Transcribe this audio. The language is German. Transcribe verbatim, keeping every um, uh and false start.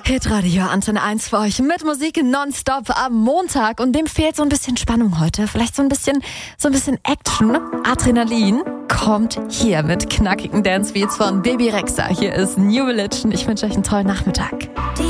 Hitradio Antenne eins für euch mit Musik nonstop am Montag und dem fehlt so ein bisschen Spannung heute. Vielleicht so ein bisschen, so ein bisschen Action, Adrenalin kommt hier mit knackigen Dance-Beats von Baby Rexha. Hier ist New Religion. Ich wünsche euch einen tollen Nachmittag.